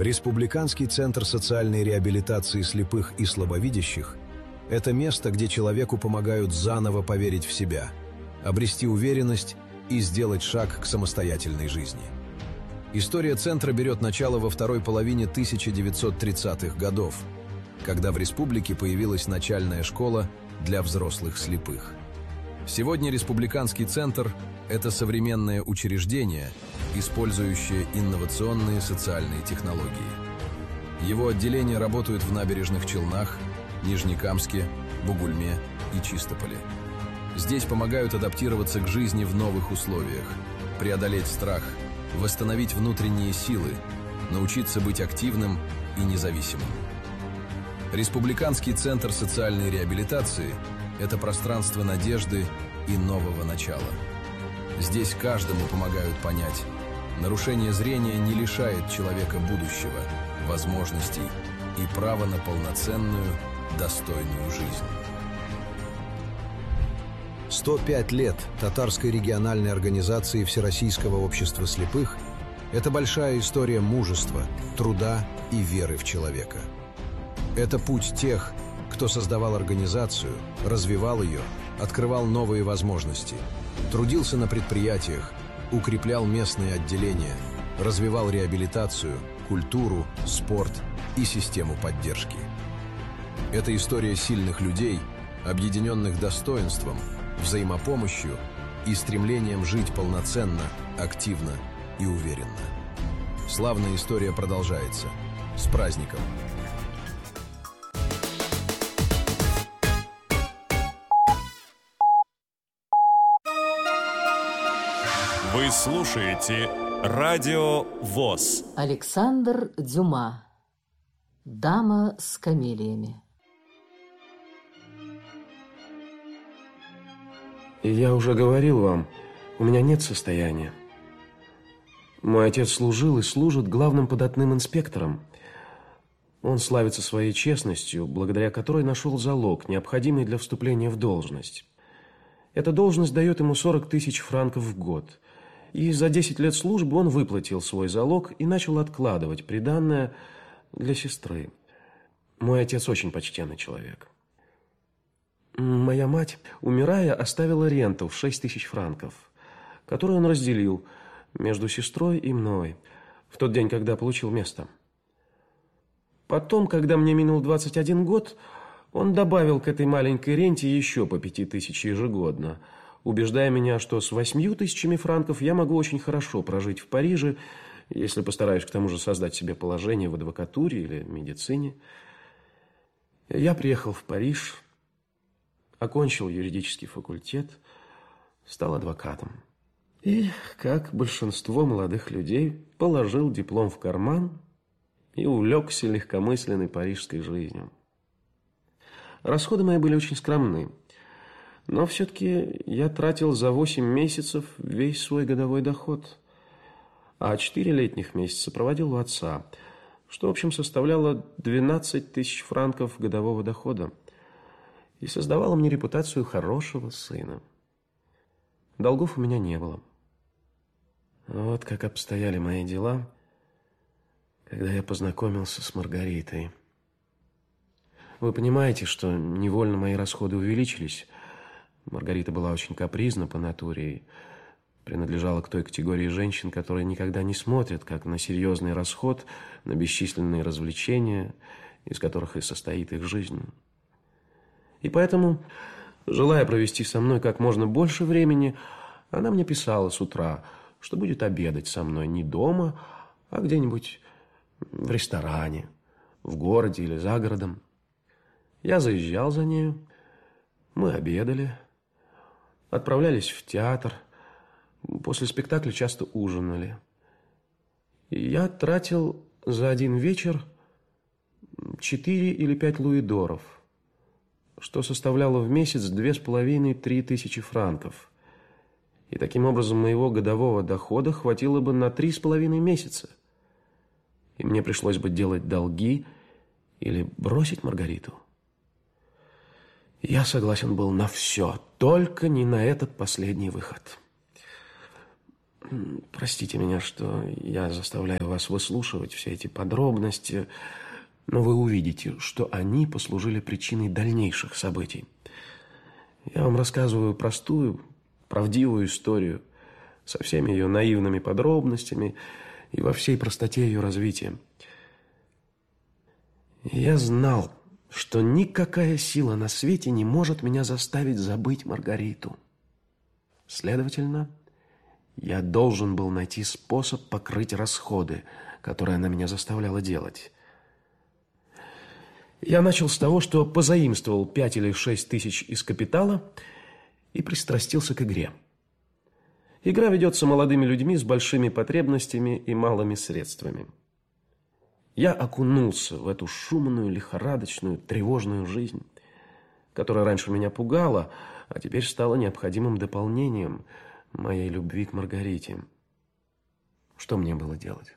Республиканский центр социальной реабилитации слепых и слабовидящих – это место, где человеку помогают заново поверить в себя, обрести уверенность и сделать шаг к самостоятельной жизни. История центра берет начало во второй половине 1930-х годов, когда в республике появилась начальная школа для взрослых слепых. Сегодня Республиканский центр – это современное учреждение, использующее инновационные социальные технологии. Его отделения работают в Набережных Челнах, Нижнекамске, Бугульме и Чистополе. Здесь помогают адаптироваться к жизни в новых условиях, преодолеть страх, восстановить внутренние силы, научиться быть активным и независимым. Республиканский центр социальной реабилитации – это пространство надежды и нового начала. Здесь каждому помогают понять: нарушение зрения не лишает человека будущего, возможностей и права на полноценную, достойную жизнь. 105 лет Татарской региональной организации Всероссийского общества слепых – это большая история мужества, труда и веры в человека. Это путь тех, кто создавал организацию, развивал ее, открывал новые возможности, трудился на предприятиях, укреплял местные отделения, развивал реабилитацию, культуру, спорт и систему поддержки. Это история сильных людей, объединенных достоинством, взаимопомощью и стремлением жить полноценно, активно и уверенно. Славная история продолжается. С праздником! Вы слушаете Радио ВОС. Александр Дюма. Дама с камелиями. Я уже говорил вам, у меня нет состояния. Мой отец служил и служит главным податным инспектором. Он славится своей честностью, благодаря которой нашел залог, необходимый для вступления в должность. Эта должность дает ему 40 тысяч франков в год. И за 10 лет службы он выплатил свой залог и начал откладывать приданное для сестры. Мой отец очень почтенный человек. Моя мать, умирая, оставила ренту в 6 тысяч франков, которую он разделил между сестрой и мной в тот день, когда получил место. Потом, когда мне минул 21 год, он добавил к этой маленькой ренте еще по 5 тысяч ежегодно, убеждая меня, что с 8 тысячами франков я могу очень хорошо прожить в Париже, если постараюсь к тому же создать себе положение в адвокатуре или медицине. Я приехал в Париж, окончил юридический факультет, стал адвокатом. И, как большинство молодых людей, положил диплом в карман и увлекся легкомысленной парижской жизнью. Расходы мои были очень скромны. Но все-таки я тратил за 8 месяцев весь свой годовой доход, а 4 летних месяца проводил у отца, что, в общем, составляло 12 тысяч франков годового дохода и создавало мне репутацию хорошего сына. Долгов у меня не было. Вот как обстояли мои дела, когда я познакомился с Маргаритой. Вы понимаете, что невольно мои расходы увеличились. Маргарита была очень капризна по натуре и принадлежала к той категории женщин, которые никогда не смотрят как на серьезный расход, на бесчисленные развлечения, из которых и состоит их жизнь. И поэтому, желая провести со мной как можно больше времени, она мне писала с утра, что будет обедать со мной не дома, а где-нибудь в ресторане, в городе или за городом. Я заезжал за нею, мы обедали, отправлялись в театр, после спектакля часто ужинали. И я тратил за один вечер 4 или 5 луидоров, что составляло в месяц 2,5–3 тысячи франков. И таким образом моего годового дохода хватило бы на 3,5 месяца. И мне пришлось бы делать долги или бросить Маргариту. Я согласен был на все, только не на этот последний выход. Простите меня, что я заставляю вас выслушивать все эти подробности, но вы увидите, что они послужили причиной дальнейших событий. Я вам рассказываю простую, правдивую историю со всеми ее наивными подробностями и во всей простоте ее развития. Я знал, что никакая сила на свете не может меня заставить забыть Маргариту. Следовательно, я должен был найти способ покрыть расходы, которые она меня заставляла делать. Я начал с того, что позаимствовал 5 или 6 тысяч из капитала и пристрастился к игре. Игра ведется молодыми людьми с большими потребностями и малыми средствами. Я окунулся в эту шумную, лихорадочную, тревожную жизнь, которая раньше меня пугала, а теперь стала необходимым дополнением моей любви к Маргарите. Что мне было делать?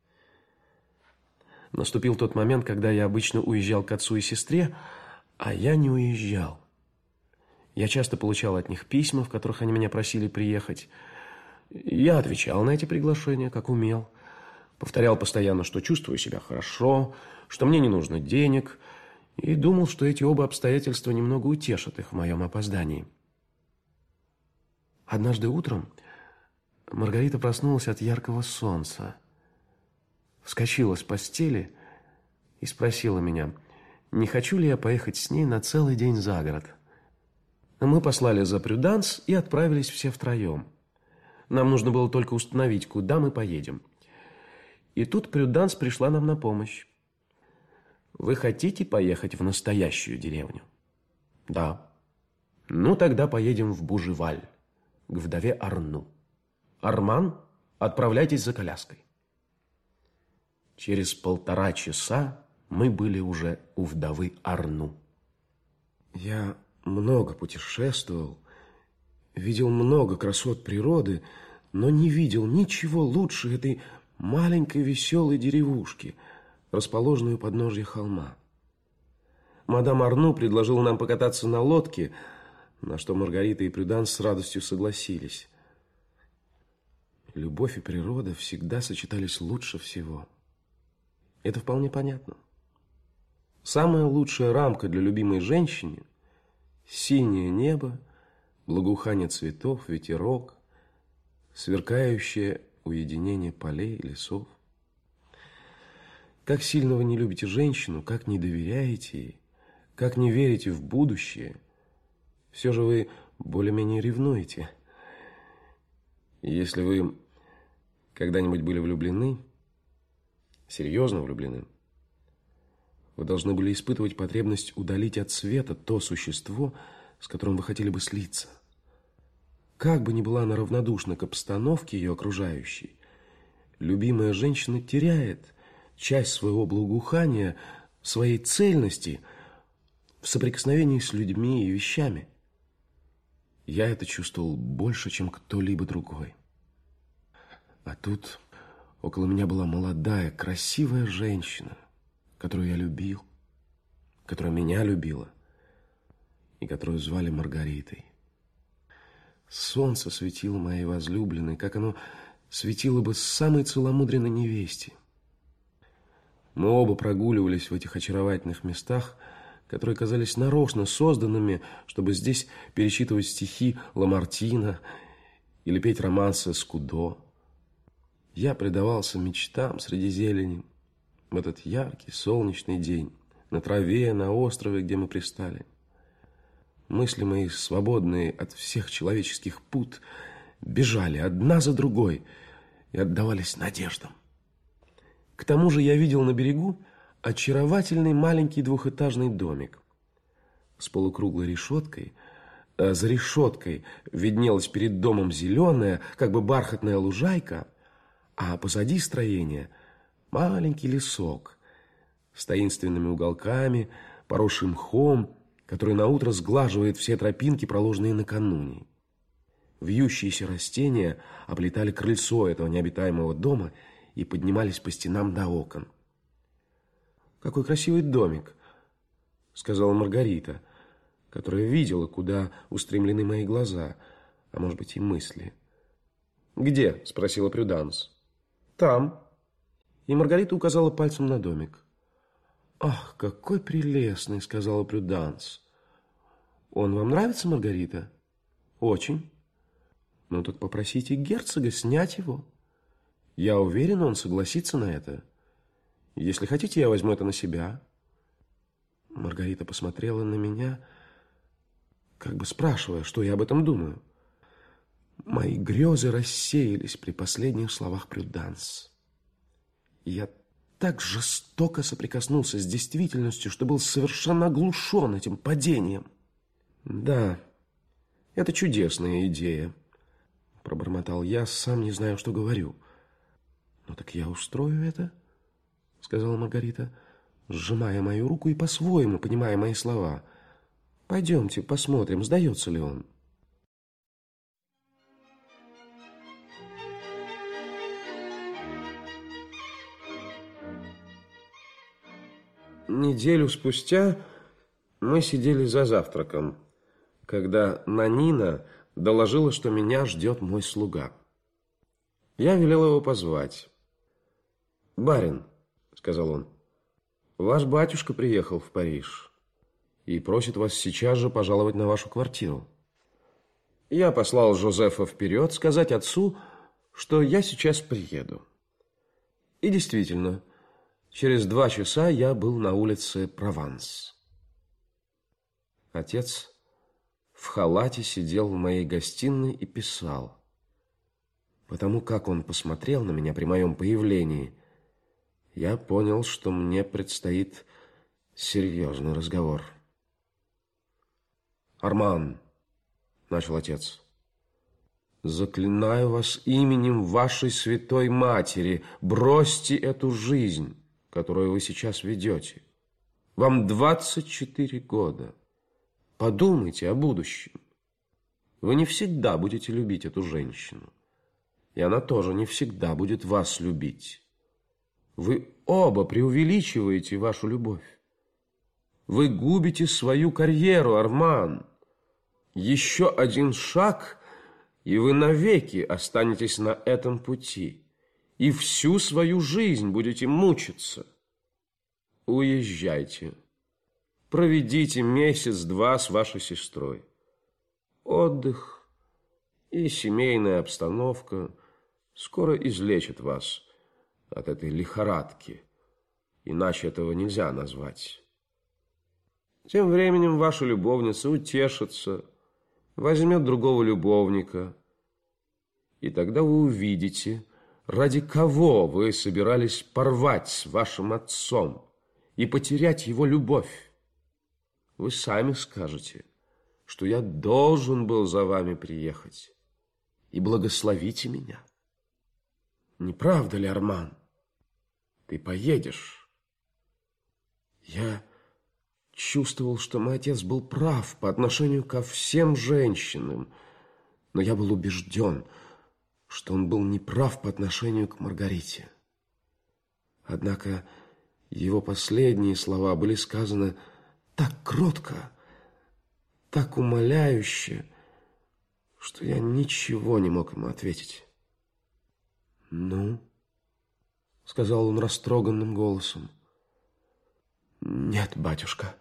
Наступил тот момент, когда я обычно уезжал к отцу и сестре, а я не уезжал. Я часто получал от них письма, в которых они меня просили приехать. Я отвечал на эти приглашения, как умел. Повторял постоянно, что чувствую себя хорошо, что мне не нужно денег, и думал, что эти оба обстоятельства немного утешат их в моем опоздании. Однажды утром Маргарита проснулась от яркого солнца, вскочила с постели и спросила меня, не хочу ли я поехать с ней на целый день за город. Мы послали за Прюданс и отправились все втроем. Нам нужно было только установить, куда мы поедем. И тут Прюданс пришла нам на помощь. Вы хотите поехать в настоящую деревню? Да. Ну, тогда поедем в Бужеваль, к вдове Арну. Арман, отправляйтесь за коляской. Через 1,5 часа мы были уже у вдовы Арну. Я много путешествовал, видел много красот природы, но не видел ничего лучше этой маленькой веселой деревушки, расположенной у подножья холма. Мадам Арну предложила нам покататься на лодке, на что Маргарита и Прюданс с радостью согласились. Любовь и природа всегда сочетались лучше всего. Это вполне понятно. Самая лучшая рамка для любимой женщины – синее небо, благоухание цветов, ветерок, сверкающее уединение полей, лесов. Как сильно вы не любите женщину, как не доверяете ей, как не верите в будущее, все же вы более-менее ревнуете. И если вы когда-нибудь были влюблены, серьезно влюблены, вы должны были испытывать потребность удалить от света то существо, с которым вы хотели бы слиться. Как бы ни была она равнодушна к обстановке ее окружающей, любимая женщина теряет часть своего благоухания, своей цельности в соприкосновении с людьми и вещами. Я это чувствовал больше, чем кто-либо другой. А тут около меня была молодая, красивая женщина, которую я любил, которая меня любила и которую звали Маргаритой. Солнце светило моей возлюбленной, как оно светило бы самой целомудренной невесте. Мы оба прогуливались в этих очаровательных местах, которые казались нарочно созданными, чтобы здесь перечитывать стихи Ламартина или петь романсы Скудо. Я предавался мечтам среди зелени в этот яркий солнечный день, на траве, на острове, где мы пристали. Мысли мои, свободные от всех человеческих пут, бежали одна за другой и отдавались надеждам. К тому же я видел на берегу очаровательный маленький двухэтажный домик с полукруглой решеткой. За решеткой виднелась перед домом зеленая, как бы бархатная лужайка, а позади строения маленький лесок с таинственными уголками, поросшим мхом, который наутро сглаживает все тропинки, проложенные накануне. Вьющиеся растения облетали крыльцо этого необитаемого дома и поднимались по стенам до окон. «Какой красивый домик», — сказала Маргарита, которая видела, куда устремлены мои глаза, а может быть и мысли. «Где?» – спросила Прюданс. «Там». И Маргарита указала пальцем на домик. «Ах, какой прелестный!» – сказала Прюданс. «Он вам нравится, Маргарита?» «Очень». «Ну так попросите герцога снять его. Я уверен, он согласится на это. Если хотите, я возьму это на себя». Маргарита посмотрела на меня, как бы спрашивая, что я об этом думаю. Мои грезы рассеялись при последних словах Прюданс. И я так жестоко соприкоснулся с действительностью, что был совершенно оглушен этим падением. «Да, это чудесная идея», — пробормотал я, сам не знаю, что говорю. «Ну так я устрою это», — сказала Маргарита, сжимая мою руку и по-своему понимая мои слова. «Пойдемте посмотрим, сдается ли он». Неделю спустя мы сидели за завтраком, когда Нанина доложила, что меня ждет мой слуга. Я велел его позвать. «Барин», — сказал он, — «ваш батюшка приехал в Париж и просит вас сейчас же пожаловать на вашу квартиру». Я послал Жозефа вперед сказать отцу, что я сейчас приеду. И действительно, через 2 часа я был на улице Прованс. Отец в халате сидел в моей гостиной и писал. Потому как он посмотрел на меня при моем появлении, я понял, что мне предстоит серьезный разговор. «Арман», — начал отец, — «заклинаю вас именем вашей святой матери, бросьте эту жизнь, которую вы сейчас ведете. Вам 24 года. Подумайте о будущем. Вы не всегда будете любить эту женщину, и она тоже не всегда будет вас любить. Вы оба преувеличиваете вашу любовь. Вы губите свою карьеру, Арман. Еще один шаг, и вы навеки останетесь на этом пути, и всю свою жизнь будете мучиться. Уезжайте. Проведите месяц-два с вашей сестрой. Отдых и семейная обстановка скоро излечат вас от этой лихорадки, иначе этого нельзя назвать. Тем временем ваша любовница утешится, возьмет другого любовника, и тогда вы увидите, ради кого вы собирались порвать с вашим отцом и потерять его любовь. Вы сами скажете, что я должен был за вами приехать, и благословите меня. Не правда ли, Арман? Ты поедешь. Я чувствовал, что мой отец был прав по отношению ко всем женщинам, но я был убежден, что он был неправ по отношению к Маргарите. Однако его последние слова были сказаны так кротко, так умоляюще, что я ничего не мог ему ответить. «Ну?» — сказал он растроганным голосом. «Нет, батюшка,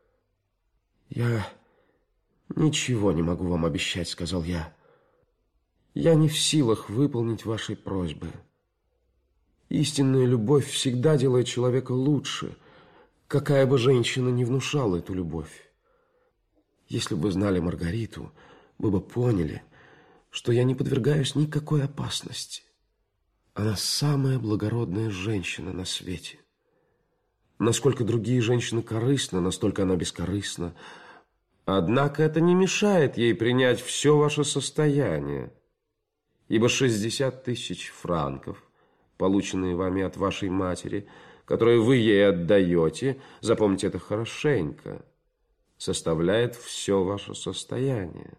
я ничего не могу вам обещать», — сказал я. «Я не в силах выполнить вашей просьбы. Истинная любовь всегда делает человека лучше, какая бы женщина ни внушала эту любовь. Если бы вы знали Маргариту, вы бы поняли, что я не подвергаюсь никакой опасности. Она самая благородная женщина на свете. Насколько другие женщины корыстны, настолько она бескорыстна. Однако это не мешает ей принять все ваше состояние, ибо 60 000 франков, полученные вами от вашей матери, которые вы ей отдаете, запомните это хорошенько, составляет все ваше состояние.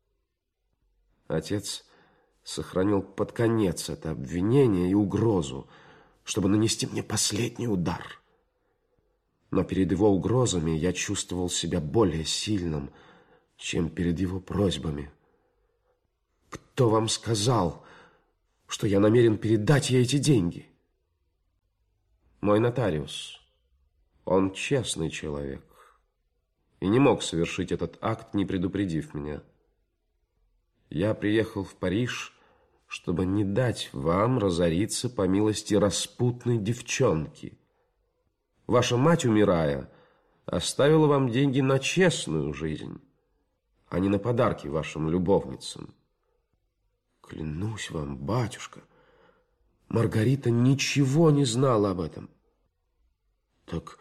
Отец сохранил под конец это обвинение и угрозу, чтобы нанести мне последний удар. Но перед его угрозами я чувствовал себя более сильным, чем перед его просьбами. «Кто вам сказал, что я намерен передать ей эти деньги. Мой нотариус, он честный человек и не мог совершить этот акт, не предупредив меня. Я приехал в Париж, чтобы не дать вам разориться по милости распутной девчонки. Ваша мать, умирая, оставила вам деньги на честную жизнь, а не на подарки вашим любовницам. Клянусь вам, батюшка, Маргарита ничего не знала об этом. Так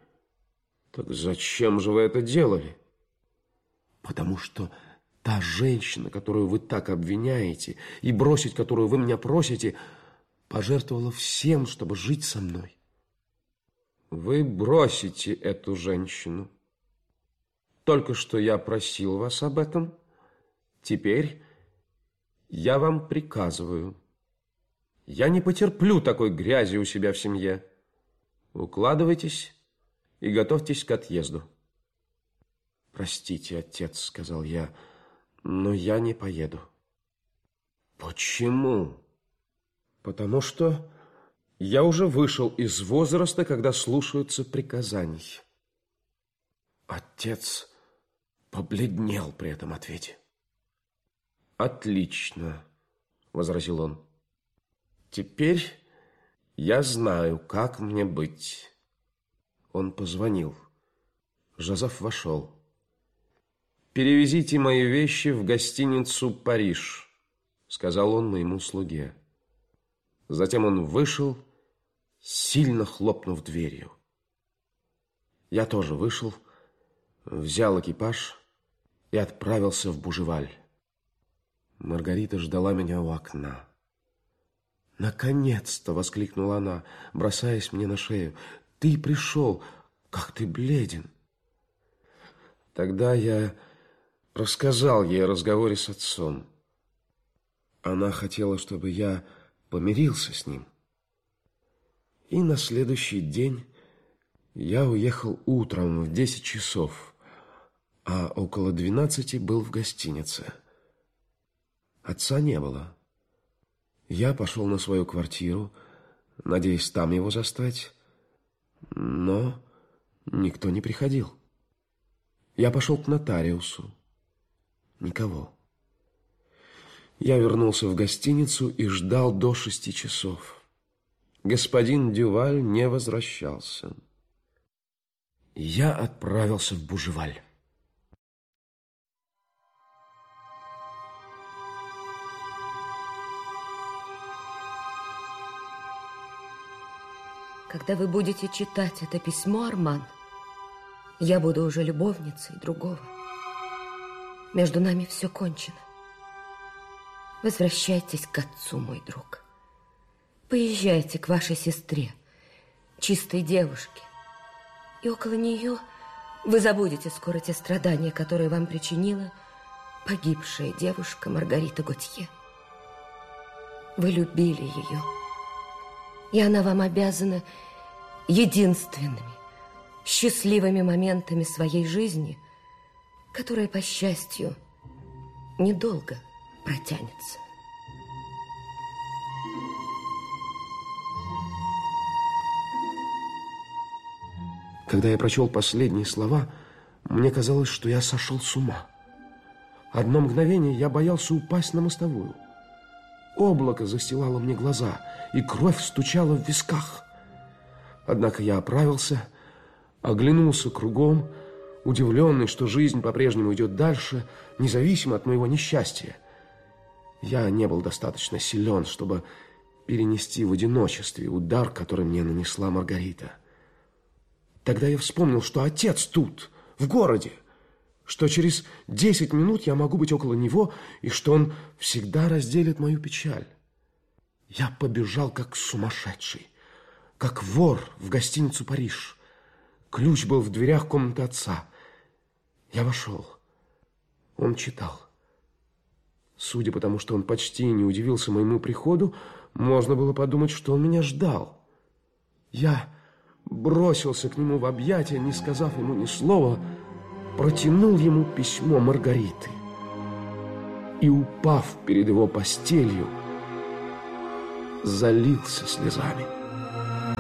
зачем же вы это делали? Потому что та женщина, которую вы так обвиняете, и бросить которую вы меня просите, пожертвовала всем, чтобы жить со мной. Вы бросите эту женщину. Только что я просил вас об этом. Теперь я вам приказываю. Я не потерплю такой грязи у себя в семье. Укладывайтесь и готовьтесь к отъезду. Простите, отец, сказал я, но я не поеду. Почему? Потому что я уже вышел из возраста, когда слушаются приказаний. Отец побледнел при этом ответе. Отлично, возразил он. Теперь я знаю, как мне быть. Он позвонил. Жозеф вошел. «Перевезите мои вещи в гостиницу «Париж», — сказал он моему слуге. Затем он вышел, сильно хлопнув дверью. Я тоже вышел, взял экипаж и отправился в Бужеваль. Маргарита ждала меня у окна. «Наконец-то!» — воскликнула она, бросаясь мне на шею. «Ты пришел! Как ты бледен!» Тогда я рассказал ей о разговоре с отцом. Она хотела, чтобы я помирился с ним. И на следующий день я уехал утром в 10 часов, а около 12 был в гостинице. Отца не было. Я пошел на свою квартиру, надеясь там его застать, но никто не приходил. Я пошел к нотариусу. Никого. Я вернулся в гостиницу и ждал до 6 часов. Господин Дюваль не возвращался. Я отправился в Бужеваль. Когда вы будете читать это письмо, Арман, я буду уже любовницей другого. Между нами все кончено. Возвращайтесь к отцу, мой друг. Поезжайте к вашей сестре, чистой девушке. И около нее вы забудете скоро те страдания, которые вам причинила погибшая девушка Маргарита Готье. Вы любили ее, и она вам обязана единственными счастливыми моментами своей жизни, которая, по счастью, недолго протянется. Когда я прочел последние слова, мне казалось, что я сошел с ума. Одно мгновение я боялся упасть на мостовую. Облако застилало мне глаза, и кровь стучала в висках. Однако я оправился, оглянулся кругом, удивленный, что жизнь по-прежнему идет дальше, независимо от моего несчастья. Я не был достаточно силен, чтобы перенести в одиночестве удар, который мне нанесла Маргарита. Тогда я вспомнил, что отец тут, в городе, что через 10 минут я могу быть около него, и что он всегда разделит мою печаль. Я побежал как сумасшедший, как вор в гостиницу «Париж». Ключ был в дверях комнаты отца. Я вошел. Он читал. Судя по тому, что он почти не удивился моему приходу, можно было подумать, что он меня ждал. Я бросился к нему в объятия, не сказав ему ни слова, протянул ему письмо Маргариты и, упав перед его постелью, залился слезами.